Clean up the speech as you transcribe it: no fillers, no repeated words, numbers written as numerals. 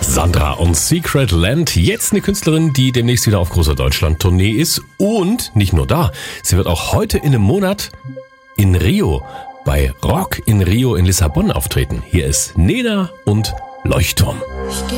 Sandra und Secret Land. Jetzt eine Künstlerin, die demnächst wieder auf großer Deutschland-Tournee ist. Und nicht nur da, sie wird auch heute in einem Monat in Rio, bei Rock in Rio in Lissabon auftreten. Hier ist Nena und Leuchtturm.